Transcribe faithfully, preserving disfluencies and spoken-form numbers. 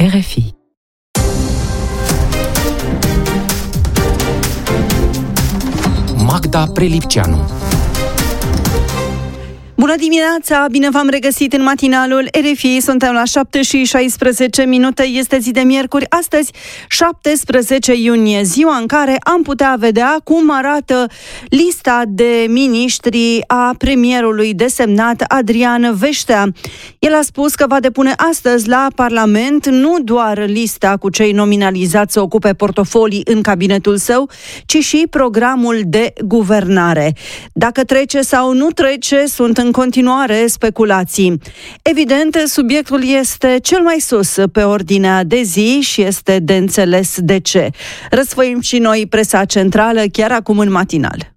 R F I. Magda Prelipceanu. Bună dimineața, bine v-am regăsit în matinalul R F I, suntem la șapte și șaisprezece minute, este zi de miercuri, astăzi șaptesprezece iunie, ziua în care am putea vedea cum arată lista de miniștri a premierului desemnat Adrian Veștea. El a spus că va depune astăzi la Parlament nu doar lista cu cei nominalizați să ocupe portofolii în cabinetul său, ci și programul de guvernare. Dacă trece sau nu trece, sunt în continuare speculații. Evident, subiectul este cel mai sus pe ordinea de zi și este de înțeles de ce. Răsfoim și noi presa centrală chiar acum în matinal.